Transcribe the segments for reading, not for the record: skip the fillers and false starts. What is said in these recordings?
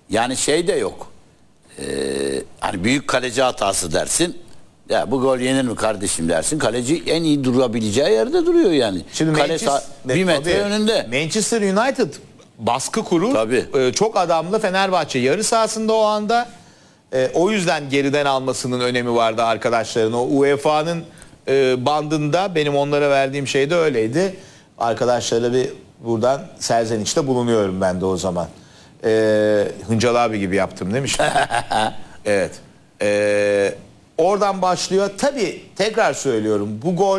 Yani şey de yok. Hani büyük kaleci hatası dersin. Ya bu gol yenir mi kardeşim dersin. Kaleci en iyi durabileceği yerde duruyor yani. Şimdi Kale bir metre önünde. Manchester United baskı kurur. Tabii. Çok adamlı Fenerbahçe yarı sahasında o anda. O yüzden geriden almasının önemi vardı arkadaşların. O UEFA'nın bandında benim onlara verdiğim şey de öyleydi. Arkadaşlara bir buradan serzenişte bulunuyorum ben de o zaman. Hıncal abi gibi yaptım değil mi şimdi? Evet. Oradan başlıyor. Tabii tekrar söylüyorum, bu gol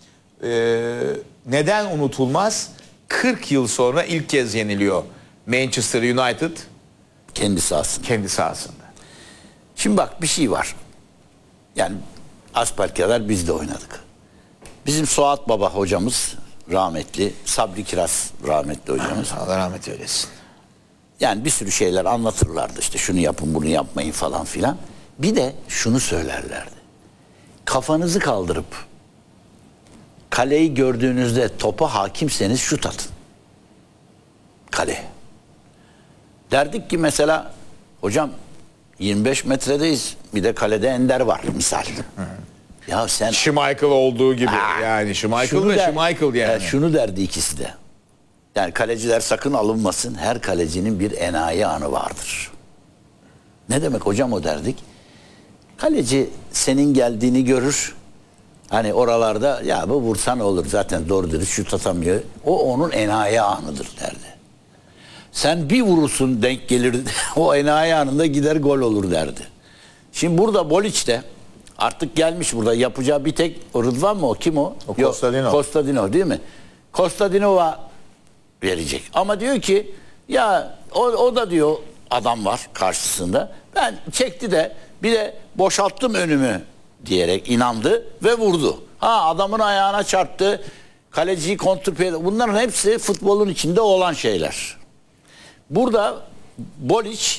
neden unutulmaz? 40 yıl sonra ilk kez yeniliyor Manchester United Kendi sahasında. kendi sahasında. Şimdi bak bir şey var. Yani asperkalar biz de oynadık. Bizim Suat Baba hocamız rahmetli, Sabri Kiraz rahmetli hocamız. Allah rahmet eylesin. Yani bir sürü şeyler anlatırlardı, işte şunu yapın bunu yapmayın falan filan. Bir de şunu söylerlerdi. Kafanızı kaldırıp kaleyi gördüğünüzde topa hakimseniz şut atın. Kale. Derdik ki mesela hocam 25 metredeyiz, bir de kalede Ender var misal. Ya sen Schmeichel olduğu gibi yani Schmeichel ve Schmeichel yani. Şunu derdi ikisi de. Yani kaleciler sakın alınmasın. Her kalecinin bir enayi anı vardır. Ne demek hocam o derdik? Kaleci senin geldiğini görür. Hani oralarda ya bu vursan olur zaten doğru dürüst şut atamıyor. O onun enayi anıdır derdi. Sen bir vurursun denk gelir. O enayi anında gider gol olur derdi. Şimdi burada Boliç de artık gelmiş burada. Yapacağı bir tek o Rıdvan mı o? Kim o? O Kostadinov. Kostadinov değil mi? Kostadinov'a verecek. Ama diyor ki ya o da diyor adam var karşısında. Ben çekti de bir de boşalttım önümü diyerek inandı ve vurdu. Adamın ayağına çarptı. Kaleciyi kontrpiyede. Bunların hepsi futbolun içinde olan şeyler. Burada Boliç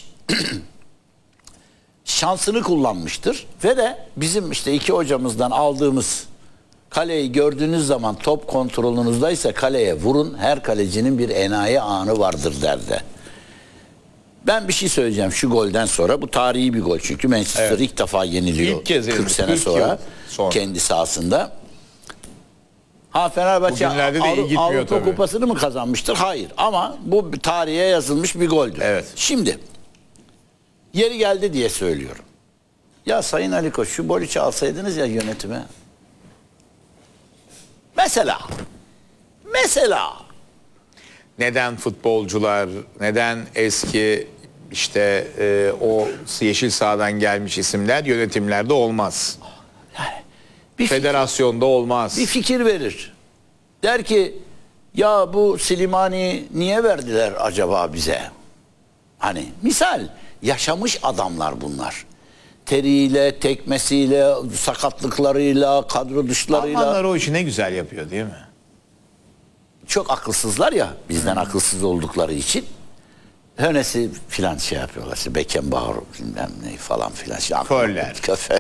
şansını kullanmıştır ve de bizim işte iki hocamızdan aldığımız kaleyi gördüğünüz zaman top kontrolünüzdeyse kaleye vurun, her kalecinin bir enayi anı vardır derdi. Ben bir şey söyleyeceğim şu golden sonra. Bu tarihi bir gol çünkü Manchester ilk defa yeniliyor. İlk kez 40 sene sonra kendi sahasında. Fenerbahçe Avrupa Kupası'nı mı kazanmıştır? Hayır. Ama bu tarihe yazılmış bir goldür. Evet. Şimdi yeri geldi diye söylüyorum. Ya Sayın Ali Koç şu Boliç'i alsaydınız ya yönetime. Mesela Neden futbolcular, neden eski işte o yeşil sahadan gelmiş isimler yönetimlerde olmaz? bir Federasyonda olmaz. Bir fikir verir. Der ki ya bu Slimani niye verdiler acaba bize? Hani misal yaşamış adamlar bunlar. Teriyle, tekmesiyle, sakatlıklarıyla, kadro dışlarıyla. Almanlar o işi ne güzel yapıyor değil mi? Çok akılsızlar ya bizden akılsız oldukları için. Hönes'i filan şey yapıyorlar. İşte Beckenbauer bilmem ne falan filan. Köller.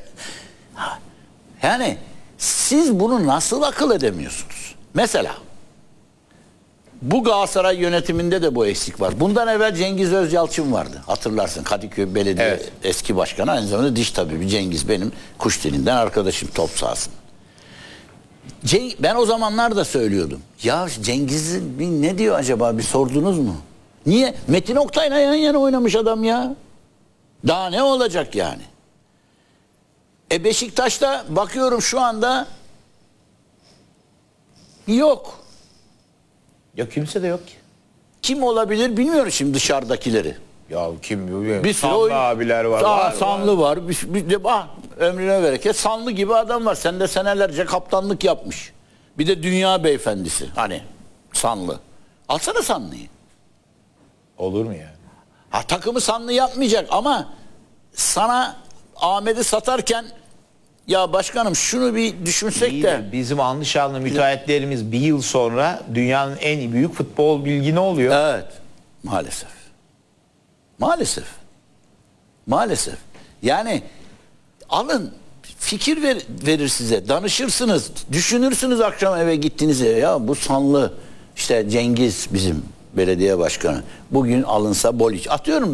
Yani siz bunu nasıl akıl edemiyorsunuz? Mesela bu Galatasaray yönetiminde de bu eksik var. Bundan evvel Cengiz Özyalçın vardı. Hatırlarsın Kadıköy Belediye eski başkanı. Aynı zamanda diş tabibi Cengiz benim kuş dilinden arkadaşım top sahasında. Ben o zamanlar da söylüyordum. Ya Cengiz ne diyor acaba bir sordunuz mu? Niye? Metin Oktay'la yan yana oynamış adam ya. Daha ne olacak yani? Beşiktaş'ta bakıyorum şu anda yok. Ya kimse de yok ki. Kim olabilir bilmiyorum şimdi dışarıdakileri. Ya kim bilmiyorum. Bir sürü Sanlı abiler var. Sanlı var. Bir de ömrüne bereket. Sanlı gibi adam var. Sen de senelerce kaptanlık yapmış. Bir de dünya beyefendisi. Hani Sanlı. Alsana Sanlı'yı. Olur mu yani? Takımı Sanlı yapmayacak ama sana Ahmet'i satarken ya başkanım şunu bir düşünsek de. Bizim anlaşılan müteahhitlerimiz bir yıl sonra dünyanın en büyük futbol bilgini oluyor. Evet. Maalesef. Yani alın fikir verir size. Danışırsınız. Düşünürsünüz akşam eve gittiğinizde. Ya bu Sanlı işte Cengiz bizim belediye başkanı. Bugün alınsa Boliç. Atıyorum